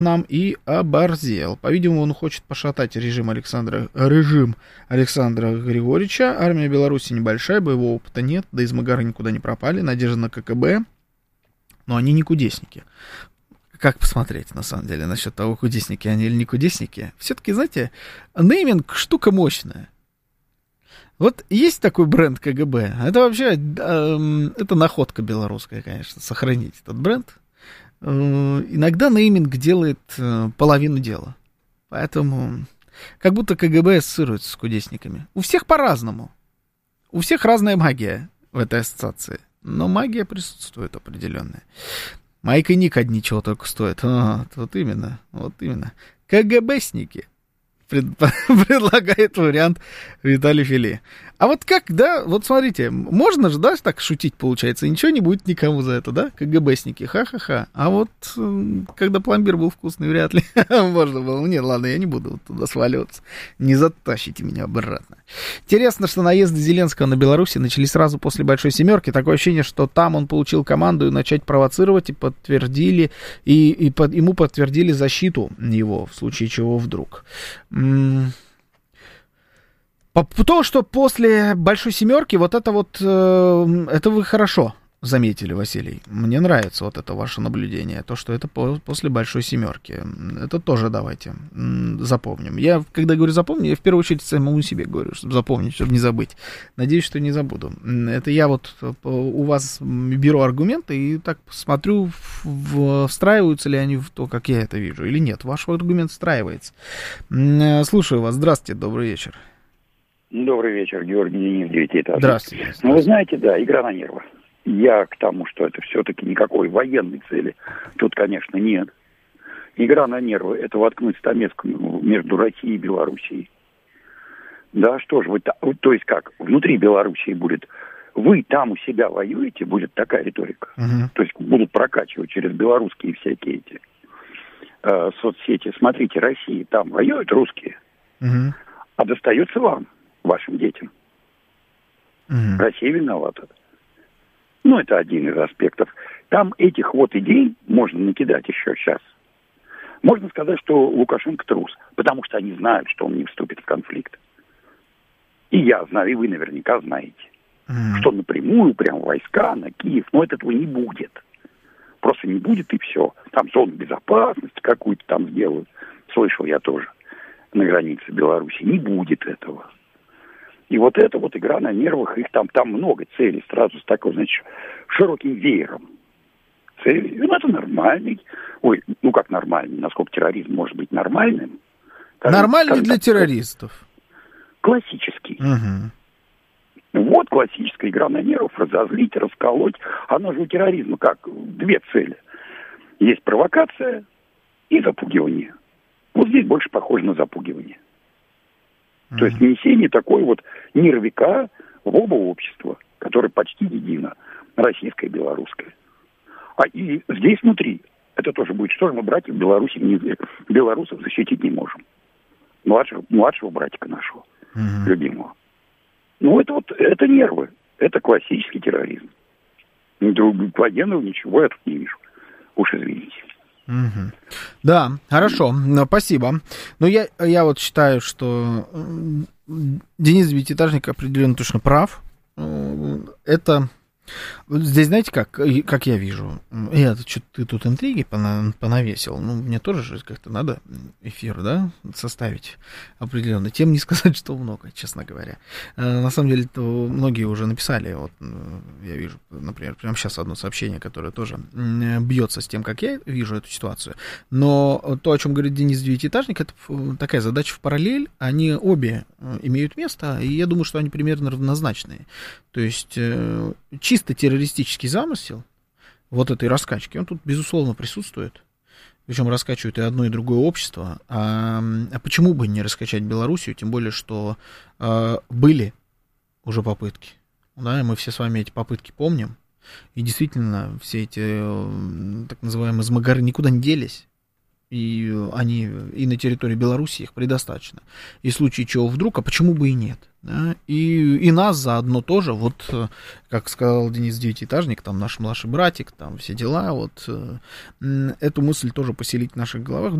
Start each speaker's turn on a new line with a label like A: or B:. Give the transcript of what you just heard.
A: нам и оборзел. По-видимому, он хочет пошатать режим Александра Григорьевича. Армия Беларуси небольшая, боевого опыта нет, да из Магары никуда не пропали. Надежда на КГБ, но они не кудесники. Как посмотреть, на самом деле, насчет того, кудесники они или не кудесники? Все-таки, знаете, нейминг штука мощная. Вот есть такой бренд КГБ. Это вообще, это находка белорусская, конечно, сохранить этот бренд. Иногда нейминг делает половину дела. Поэтому как будто КГБ ассоциируется с кудесниками. У всех по-разному. У всех разная магия в этой ассоциации. Но магия присутствует определенная. Майк и Ник одни чего только стоят. Вот именно. КГБшники. Предлагает вариант Виталий Филе. А вот как, да, вот смотрите, можно же, да, так шутить, получается, ничего не будет никому за это, да, КГБшники, ха-ха-ха. А вот, когда пломбир был вкусный, вряд ли можно было. Нет, ладно, я не буду вот туда сваливаться, не затащите меня обратно. Интересно, что наезды Зеленского на Беларусь начались сразу после Большой Семерки. Такое ощущение, что там он получил команду начать провоцировать, и подтвердили, ему подтвердили защиту его, в случае чего вдруг. То, что после Большой Семерки вот, это вы хорошо заметили, Василий. Мне нравится вот это ваше наблюдение, то, что это после Большой Семерки. Это тоже давайте запомним. Я, когда говорю запомню, я в первую очередь самому себе говорю, чтобы запомнить, чтобы не забыть. Надеюсь, что не забуду. Это я вот у вас беру аргументы и так смотрю, встраиваются ли они в то, как я это вижу, или нет. Ваш аргумент встраивается. Слушаю вас. Здравствуйте, добрый вечер.
B: Добрый вечер, Георгий Денис, 9-этажный.
A: Здравствуйте.
B: Ну, вы знаете, да, игра на нервах. Я к тому, что это все-таки никакой военной цели тут, конечно, нет. Игра на нервы – это воткнуть стамеску между Россией и Белоруссией. Да, что же вы, то есть как, внутри Белоруссии будет, вы там у себя воюете, будет такая риторика. То есть будут прокачивать через белорусские всякие эти соцсети. Смотрите, Россия там воюют русские, а достается вам, вашим детям. Россия виновата. Ну, это один из аспектов. Там этих вот идей можно накидать еще сейчас. Можно сказать, что Лукашенко трус, потому что они знают, что он не вступит в конфликт. И я знаю, и вы наверняка знаете, что напрямую прям войска на Киев, но этого не будет. Просто не будет и все. Там зону безопасности какую-то там сделают. Слышал я тоже на границе Беларуси. Не будет этого. И вот эта вот игра на нервах, их там много целей, сразу с такой, значит, широким веером. Цели, ну, это нормальный. Ой, ну как нормальный, насколько терроризм может быть нормальным.
A: Нормальный для террористов.
B: Классический. Вот классическая игра на нервах, разозлить, расколоть. Оно же у терроризма как две цели. Есть провокация и запугивание. Вот здесь больше похоже на запугивание. То есть несение такой вот нервика в оба общества, которое почти едино, российское и белорусское. А и здесь внутри, это тоже будет, что же мы братьев белорусов защитить не можем. Младшего братика нашего, любимого. Ну, это нервы, это классический терроризм. Военного ничего я тут не вижу. Уж извините.
A: Да, хорошо, спасибо. Но я вот считаю, что Денис Девятиэтажник определенно точно прав. Это здесь, знаете, как я вижу, ты тут интриги понавесил, ну, мне тоже же как-то надо эфир, да, составить определенно. Тем не сказать, что много, честно говоря. На самом деле, многие уже написали, вот я вижу, например, прямо сейчас одно сообщение, которое тоже бьется с тем, как я вижу эту ситуацию. Но то, о чем говорит Денис Девятиэтажник, это такая задача в параллель, они обе имеют место, и я думаю, что они примерно равнозначные. То есть чисто террористический замысел вот этой раскачки, он тут, безусловно, присутствует. Причем раскачивают и одно, и другое общество. А почему бы не раскачать Белоруссию? Тем более, что были уже попытки. Да, и мы все с вами эти попытки помним. И действительно, все эти так называемые измагары никуда не делись. и они и на территории Беларуси их предостаточно. И в случае чего вдруг, а почему бы и нет? Да? И нас заодно тоже, вот, как сказал Денис Девятиэтажник, там наш младший братик, там все дела, вот, эту мысль тоже поселить в наших головах.